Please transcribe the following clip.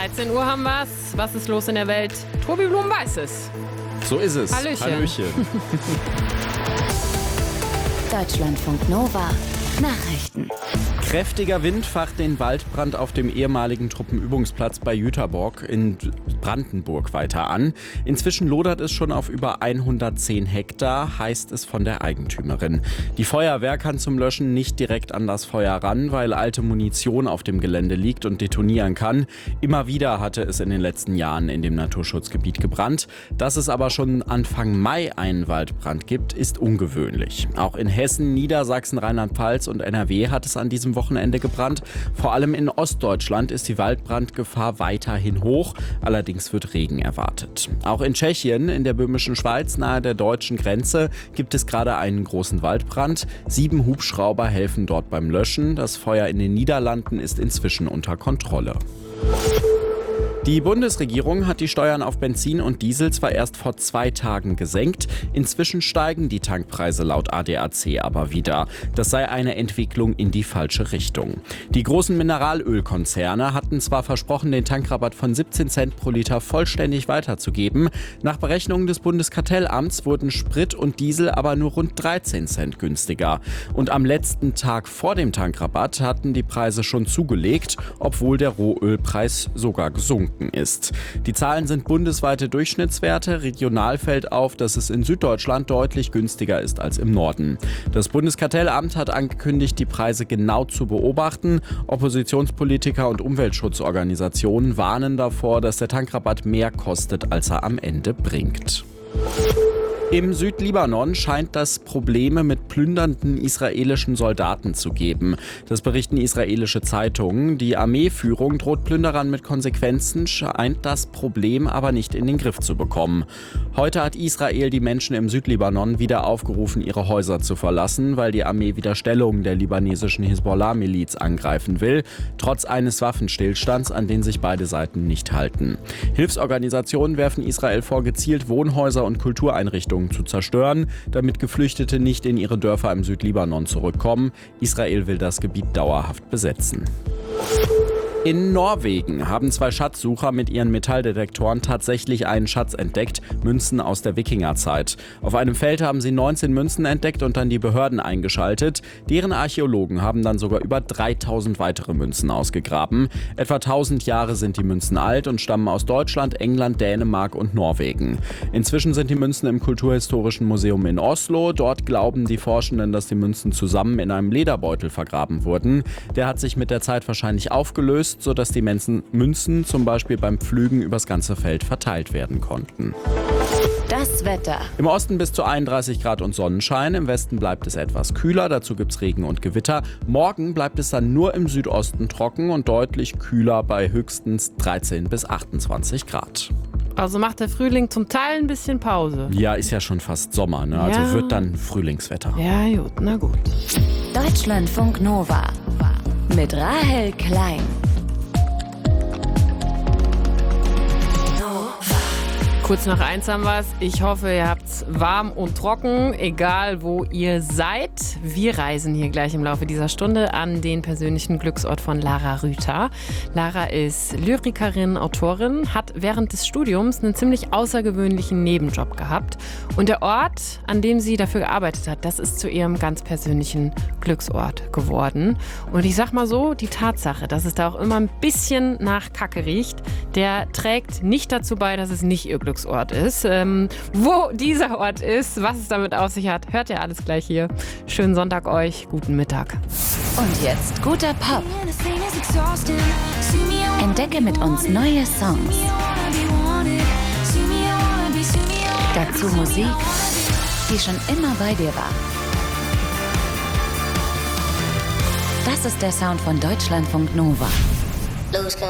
13 Uhr haben wir's. Was ist los in der Welt? Tobi Blum weiß es. So ist es. Hallöchen. Deutschlandfunk Nova. Nachrichten. Kräftiger Wind facht den Waldbrand auf dem ehemaligen Truppenübungsplatz bei Jüterborg in Brandenburg weiter an. Inzwischen lodert es schon auf über 110 Hektar, heißt es von der Eigentümerin. Die Feuerwehr kann zum Löschen nicht direkt an das Feuer ran, weil alte Munition auf dem Gelände liegt und detonieren kann. Immer wieder hatte es in den letzten Jahren in dem Naturschutzgebiet gebrannt. Dass es aber schon Anfang Mai einen Waldbrand gibt, ist ungewöhnlich. Auch in Hessen, Niedersachsen, Rheinland-Pfalz und NRW hat es an diesem Wochenende gebrannt. Vor allem in Ostdeutschland ist die Waldbrandgefahr weiterhin hoch. Allerdings wird Regen erwartet. Auch in Tschechien, in der böhmischen Schweiz, nahe der deutschen Grenze, gibt es gerade einen großen Waldbrand. 7 Hubschrauber helfen dort beim Löschen. Das Feuer in den Niederlanden ist inzwischen unter Kontrolle. Die Bundesregierung hat die Steuern auf Benzin und Diesel zwar erst vor 2 Tagen gesenkt, inzwischen steigen die Tankpreise laut ADAC aber wieder. Das sei eine Entwicklung in die falsche Richtung. Die großen Mineralölkonzerne hatten zwar versprochen, den Tankrabatt von 17 Cent pro Liter vollständig weiterzugeben. Nach Berechnungen des Bundeskartellamts wurden Sprit und Diesel aber nur rund 13 Cent günstiger. Und am letzten Tag vor dem Tankrabatt hatten die Preise schon zugelegt, obwohl der Rohölpreis sogar gesunken ist. Die Zahlen sind bundesweite Durchschnittswerte. Regional fällt auf, dass es in Süddeutschland deutlich günstiger ist als im Norden. Das Bundeskartellamt hat angekündigt, die Preise genau zu beobachten. Oppositionspolitiker und Umweltschutzorganisationen warnen davor, dass der Tankrabatt mehr kostet, als er am Ende bringt. Im Südlibanon scheint es Probleme mit plündernden israelischen Soldaten zu geben. Das berichten israelische Zeitungen. Die Armeeführung droht Plünderern mit Konsequenzen, scheint das Problem aber nicht in den Griff zu bekommen. Heute hat Israel die Menschen im Südlibanon wieder aufgerufen, ihre Häuser zu verlassen, weil die Armee wieder Stellungen der libanesischen Hisbollah-Miliz angreifen will, trotz eines Waffenstillstands, an den sich beide Seiten nicht halten. Hilfsorganisationen werfen Israel vor, gezielt Wohnhäuser und Kultureinrichtungen zu zerstören, damit Geflüchtete nicht in ihre Dörfer im Südlibanon zurückkommen. Israel will das Gebiet dauerhaft besetzen. In Norwegen haben 2 Schatzsucher mit ihren Metalldetektoren tatsächlich einen Schatz entdeckt, Münzen aus der Wikingerzeit. Auf einem Feld haben sie 19 Münzen entdeckt und dann die Behörden eingeschaltet. Deren Archäologen haben dann sogar über 3000 weitere Münzen ausgegraben. Etwa 1000 Jahre sind die Münzen alt und stammen aus Deutschland, England, Dänemark und Norwegen. Inzwischen sind die Münzen im Kulturhistorischen Museum in Oslo. Dort glauben die Forschenden, dass die Münzen zusammen in einem Lederbeutel vergraben wurden. Der hat sich mit der Zeit wahrscheinlich aufgelöst, sodass die Münzen zum Beispiel beim Pflügen übers ganze Feld verteilt werden konnten. Das Wetter. Im Osten bis zu 31 Grad und Sonnenschein, im Westen bleibt es etwas kühler, dazu gibt es Regen und Gewitter. Morgen bleibt es dann nur im Südosten trocken und deutlich kühler bei höchstens 13 bis 28 Grad. Also macht der Frühling zum Teil ein bisschen Pause. Ja, ist ja schon fast Sommer, ne? Also Ja. wird dann Frühlingswetter. Ja, gut, na gut. Deutschlandfunk Nova. Mit Rahel Klein. Kurz nach 1 haben wir's. Ich hoffe, ihr habt's warm und trocken, egal wo ihr seid. Wir reisen hier gleich im Laufe dieser Stunde an den persönlichen Glücksort von Lara Rüther. Lara ist Lyrikerin, Autorin, hat während des Studiums einen ziemlich außergewöhnlichen Nebenjob gehabt. Und der Ort, an dem sie dafür gearbeitet hat, das ist zu ihrem ganz persönlichen Glücksort geworden. Und ich sag mal so, die Tatsache, dass es da auch immer ein bisschen nach Kacke riecht, der trägt nicht dazu bei, dass es nicht ihr Glücksort ist. Wo dieser Ort ist, was es damit auf sich hat, hört ihr alles gleich hier. Schönen Sonntag euch, guten Mittag. Und jetzt guter Pop. Entdecke mit uns neue Songs. Dazu Musik, die schon immer bei dir war. Das ist der Sound von Deutschlandfunk Nova.